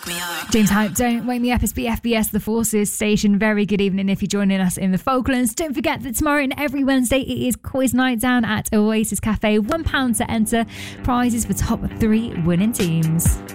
wake me up. James Hype, Don't Wake Me Up. It's BFBS, the Forces station. Very good evening if you're joining us in the Falklands. Don't forget that tomorrow and every Wednesday it is quiz night down at Oasis Cafe. £1 to enter. Prizes for top 3 winning teams.